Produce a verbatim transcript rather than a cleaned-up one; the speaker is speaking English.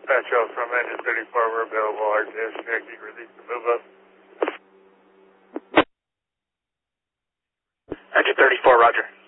Dispatch L from engine thirty-four, we're available. R T S Jackie, release the move up. Engine thirty-four, roger.